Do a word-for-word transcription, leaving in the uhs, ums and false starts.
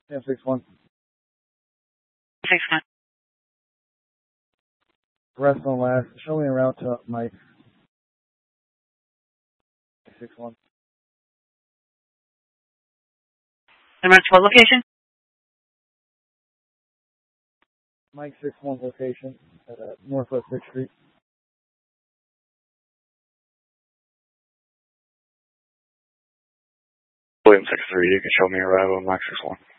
Yeah, six one. six one. Rest on last. Show me around to Mike. six one. And that's what location? Mike six one location at uh, Northwest sixth Street. William six three, you can show me arrival on Mike six one.